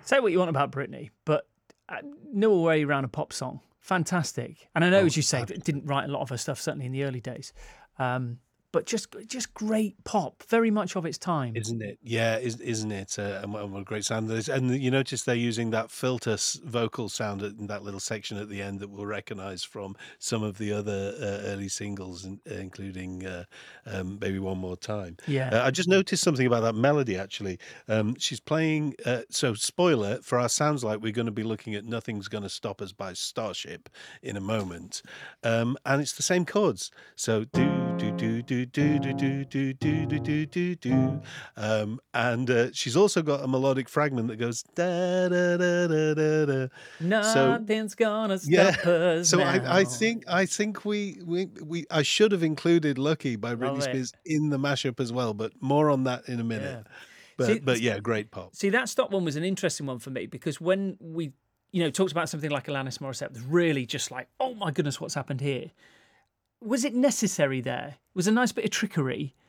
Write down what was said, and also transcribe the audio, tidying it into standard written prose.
Say what you want about Britney, but no way around a pop song. Fantastic. And I know, as you say, didn't write a lot of her stuff, certainly in the early days. But just great pop, very much of its time. Isn't it? Yeah, isn't it? And what a great sound there is. And you notice they're using that filter vocal sound in that little section at the end that we'll recognise from some of the other early singles, including "Baby One More Time." Yeah. I just noticed something about that melody. Actually, she's playing. So, spoiler for our sounds like we're going to be looking at "Nothing's Gonna Stop Us" by Starship in a moment, and it's the same chords. So do do do do do do do do do do do do do. And she's also got a melodic fragment that goes da da da da da da. So Nothing's gonna yeah, stop us so I now. think we I should have included "Lucky" by Britney Love it. Spears in the mashup as well, but more on that in a minute. Yeah. See, But yeah, great pop. see, that stop one was an interesting one for me because when we, talked about something like Alanis Morissette, was really just like, oh my goodness, what's happened here? Was it necessary there? It was a nice bit of trickery,